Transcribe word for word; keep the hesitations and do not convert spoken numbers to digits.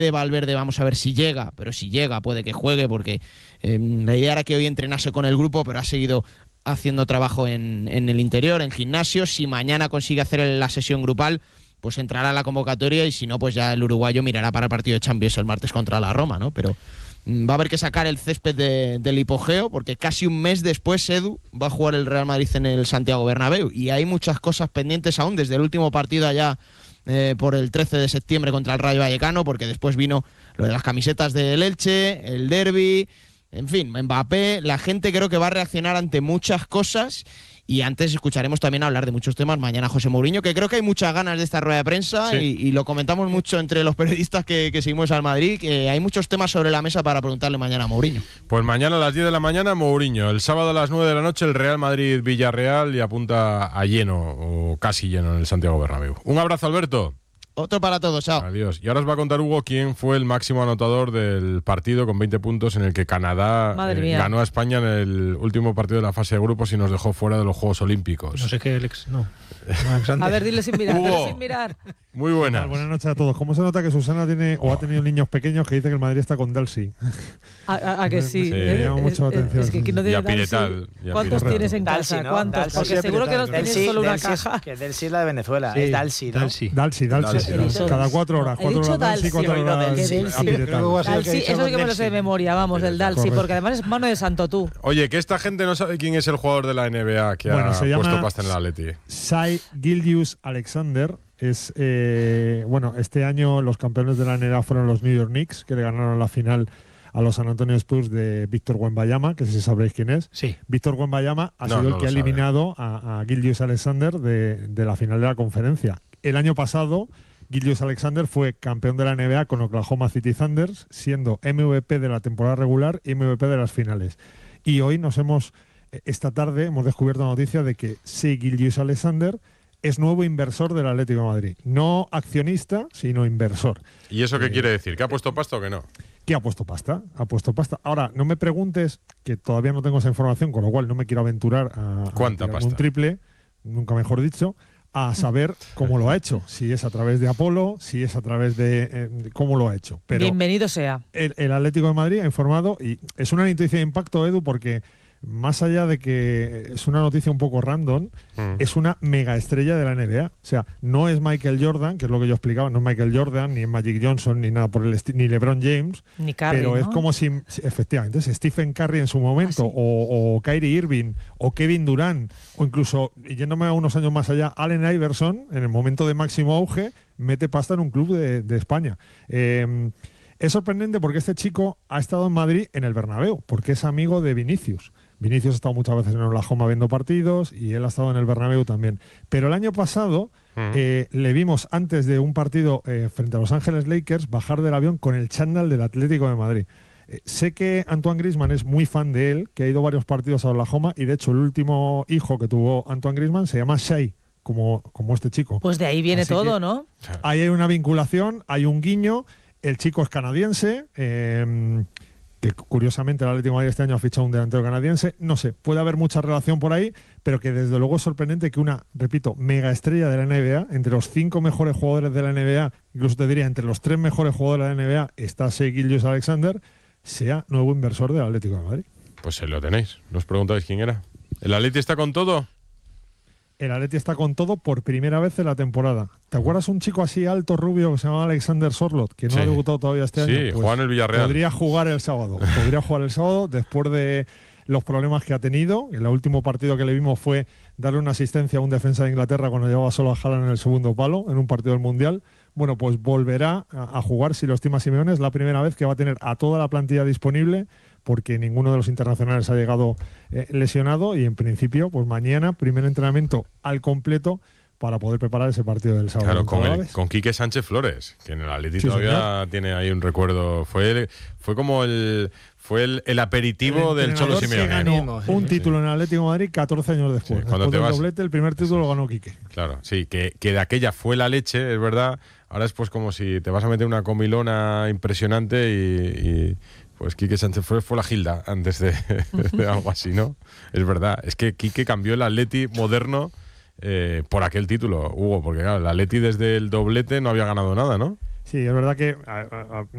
de Valverde vamos a ver si llega, pero si llega puede que juegue, porque eh, la idea era que hoy entrenase con el grupo, pero ha seguido haciendo trabajo en, en el interior, en gimnasio. Si mañana consigue hacer la sesión grupal, pues entrará a la convocatoria, y si no, pues ya el uruguayo mirará para el partido de Champions el martes contra la Roma, ¿no? Pero mm, va a haber que sacar el césped de, del hipogeo, porque casi un mes después, Edu, va a jugar el Real Madrid en el Santiago Bernabéu, y hay muchas cosas pendientes aún, desde el último partido allá eh, por el trece de septiembre contra el Rayo Vallecano, porque después vino lo de las camisetas del Elche, el derbi, en fin, Mbappé. La gente creo que va a reaccionar ante muchas cosas. Y antes escucharemos también hablar de muchos temas mañana a José Mourinho, que creo que hay muchas ganas de esta rueda de prensa, sí. y, y lo comentamos mucho entre los periodistas que, que seguimos al Madrid, que hay muchos temas sobre la mesa para preguntarle mañana a Mourinho. Pues mañana a las diez de la mañana Mourinho, el sábado a las nueve de la noche el Real Madrid-Villarreal, y apunta a lleno, o casi lleno, en el Santiago Bernabéu. Un abrazo, Alberto. Otro para todos, chao. Adiós. Y ahora os va a contar Hugo quién fue el máximo anotador del partido con veinte puntos en el que Canadá eh, ganó a España en el último partido de la fase de grupos y nos dejó fuera de los Juegos Olímpicos. No sé qué, Alex, no. no a ver, dile sin mirar, Hugo, dile sin mirar. Muy buenas. Buenas noches a todos. ¿Cómo se nota que Susana tiene o ha tenido niños pequeños que dice que el Madrid está con Dalsi? A, a, a que sí. sí. Me llama mucho la atención. Es que, que no y a Piretal. ¿Cuántos Piretal. tienes en casa? Dalsi, ¿no? ¿Cuántos? Dalsi. Porque Dalsi, seguro que no tienes Dalsi, solo una Dalsi caja. Es, que Dalsi es la de Venezuela. Sí. Es Dalsi, ¿no? Dalsi. Dalsi, Dalsi. Dalsi, Dalsi. Cada cuatro horas. He Cuatro dicho horas Dalsi, Dalsi, cuatro he oído horas Dalsi. a Piretal. Dalsi, eso sí que me lo sé de memoria, vamos, el Dalsi, Correcto. porque además es mano de santo tú. Oye, que esta gente no sabe quién es el jugador de la N B A que Bueno, ha se puesto llama pasta en el Atleti. Shai Gilgeous-Alexander. Es, eh, bueno, este año los campeones de la N B A fueron los New York Knicks, que le ganaron la final a los San Antonio Spurs de Víctor Wembanyama, que si sabréis quién es. Sí. Víctor Wembanyama ha No, sido no el que lo ha sabe. eliminado a, a Gilgeous-Alexander de, de la final de la conferencia. El año pasado, Gilgeous-Alexander fue campeón de la N B A con Oklahoma City Thunders, siendo M V P de la temporada regular y M V P de las finales. Y hoy nos hemos, esta tarde, hemos descubierto la noticia de que Shai Gilgeous-Alexander es nuevo inversor del Atlético de Madrid. No accionista, sino inversor. ¿Y eso qué Eh, quiere decir? ¿Que ha puesto pasta o que no? ¿Qué ha puesto pasta? Ha puesto pasta. Ahora, no me preguntes, que todavía no tengo esa información, con lo cual no me quiero aventurar a, a ¿Cuánta tirar pasta? un triple, nunca mejor dicho, a saber cómo lo ha hecho. Si es a través de Apolo, si es a través de eh, cómo lo ha hecho. Pero Bienvenido sea. el, el Atlético de Madrid ha informado, y es una noticia de impacto, Edu, porque más allá de que es una noticia un poco random, Mm. es una mega estrella de la N B A. O sea, no es Michael Jordan, que es lo que yo explicaba, no es Michael Jordan, ni Magic Johnson, ni nada por el estilo, ni LeBron James. Ni Curry, Pero ¿no? es como si, si- efectivamente, es Stephen Curry en su momento, Ah, sí. o, o Kyrie Irving, o Kevin Durant, o incluso, y yéndome a unos años más allá, Allen Iverson, en el momento de máximo auge, mete pasta en un club de, de España. Eh, es sorprendente porque este chico ha estado en Madrid en el Bernabéu, porque es amigo de Vinicius. Vinicius ha estado muchas veces en Oklahoma viendo partidos y él ha estado en el Bernabéu también. Pero el año pasado Mm. eh, le vimos antes de un partido eh, frente a Los Ángeles Lakers bajar del avión con el chándal del Atlético de Madrid. Eh, sé que Antoine Griezmann es muy fan de él, que ha ido varios partidos a Oklahoma y de hecho el último hijo que tuvo Antoine Griezmann se llama Shai, como, como este chico. Pues de ahí viene Así todo, que- ¿no? Ahí hay una vinculación, hay un guiño. El chico es canadiense, eh, que curiosamente el Atlético de Madrid este año ha fichado un delantero canadiense. No sé, puede haber mucha relación por ahí, pero que desde luego es sorprendente que una, repito, mega estrella de la N B A, entre los cinco mejores jugadores de la N B A, incluso te diría entre los tres mejores jugadores de la N B A, está Shai Gilgeous-Alexander, sea nuevo inversor del Atlético de Madrid. Pues se lo tenéis. ¿No os preguntáis quién era? ¿El Atleti está con todo? El Atleti está con todo por primera vez en la temporada. ¿Te acuerdas un chico así alto, rubio, que se llamaba Alexander Sorloth, que no Sí. ha debutado todavía este Sí, año? Pues juega en el Villarreal. Podría jugar el sábado. Podría jugar el sábado después de los problemas que ha tenido. El último partido que le vimos fue darle una asistencia a un defensa de Inglaterra cuando llevaba solo a Haaland en el segundo palo, en un partido del Mundial. Bueno, pues volverá a, a jugar, si lo estima Simeone. Es la primera vez que va a tener a toda la plantilla disponible, porque ninguno de los internacionales ha llegado eh, lesionado, y en principio, pues mañana, primer entrenamiento al completo para poder preparar ese partido del sábado. Claro, con, contra el, Alavés. con Quique Sánchez Flores, que en el Atleti Sí, todavía señor. tiene ahí un recuerdo. Fue el- fue como el fue el, el aperitivo El del Cholo entrenador que Simeone. ganó un título en el Atlético de Madrid catorce años después. Sí, cuando después te del vas- doblete, el primer título lo ganó Quique. Claro, sí, que, que de aquella fue la leche, es verdad. Ahora es pues como si te vas a meter una comilona impresionante y, y, pues Quique Sánchez Flores fue la Gilda antes de, de algo así, ¿no? Es verdad, es que Quique cambió el Atleti moderno eh, por aquel título, Hugo, porque claro, el Atleti desde el doblete no había ganado nada, ¿no? Sí, es verdad que a- a- a-